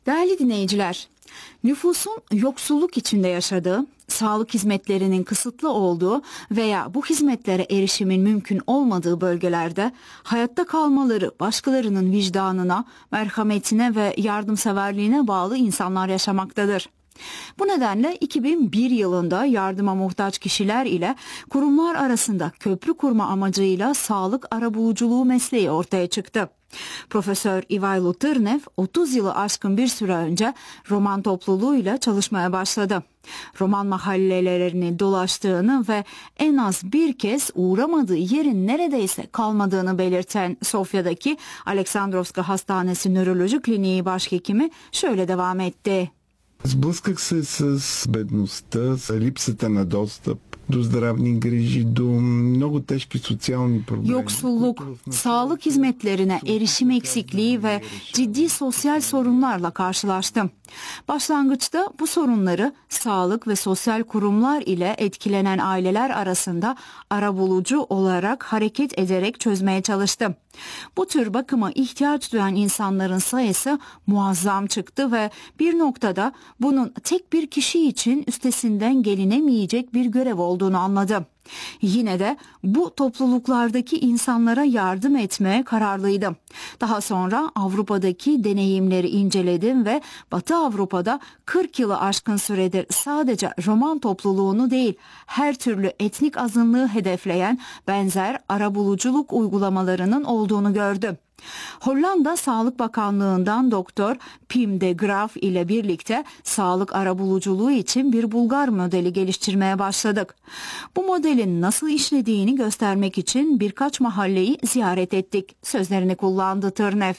Değerli dinleyiciler, nüfusun yoksulluk içinde yaşadığı, sağlık hizmetlerinin kısıtlı olduğu veya bu hizmetlere erişimin mümkün olmadığı bölgelerde hayatta kalmaları başkalarının vicdanına, merhametine ve yardımseverliğine bağlı insanlar yaşamaktadır. Bu nedenle 2001 yılında yardıma muhtaç kişiler ile kurumlar arasında köprü kurma amacıyla sağlık arabuluculuğu mesleği ortaya çıktı. Profesör Ivailo Tırnev 30 yılı aşkın bir süre önce Roman topluluğuyla çalışmaya başladı. Roman mahallelerini dolaştığını ve en az bir kez uğramadığı yerin neredeyse kalmadığını belirten Sofya'daki Aleksandrovska Hastanesi Nöroloji Kliniği Başhekimi şöyle devam etti. Сблъсках се с бедността, с липсата на достъп до здравни грижи, до много tежki sosyal problemi. Yoksulluk, sağlık hizmetlerine erişim eksikliği ve ciddi sosyal sorunlarla karşılaştım. Başlangıçta bu sorunları sağlık ve sosyal kurumlar ile etkilenen aileler arasında arabulucu olarak hareket ederek çözmeye çalıştım. Bu tür bakıma ihtiyaç duyan insanların sayısı muazzam çıktı ve bir noktada bunun tek bir kişi için üstesinden gelinemeyecek bir görev olduğunu anladım. Yine de bu topluluklardaki insanlara yardım etmeye kararlıydım. Daha sonra Avrupa'daki deneyimleri inceledim ve Batı Avrupa'da 40 yılı aşkın süredir sadece Roman topluluğunu değil, her türlü etnik azınlığı hedefleyen benzer arabuluculuk uygulamalarının olduğunu gördüm. Hollanda Sağlık Bakanlığı'ndan Doktor Pim de Graaf ile birlikte sağlık arabuluculuğu için bir Bulgar modeli geliştirmeye başladık. Bu modelin nasıl işlediğini göstermek için birkaç mahalleyi ziyaret ettik. Sözlerini kullandı Tırnev.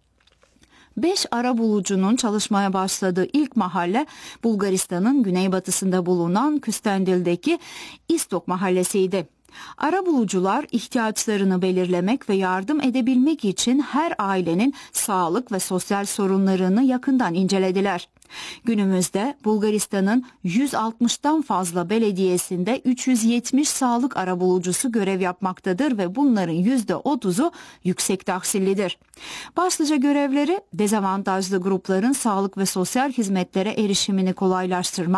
5 arabulucunun çalışmaya başladığı ilk mahalle Bulgaristan'ın güneybatısında bulunan Küstendil'deki İstok mahallesiydi. Arabulucular ihtiyaçlarını belirlemek ve yardım edebilmek için her ailenin sağlık ve sosyal sorunlarını yakından incelediler. Günümüzde Bulgaristan'ın 160'tan fazla belediyesinde 370 sağlık arabulucusu görev yapmaktadır ve bunların %30'u yüksek tahsillidir. Başlıca görevleri dezavantajlı grupların sağlık ve sosyal hizmetlere erişimini kolaylaştırmak,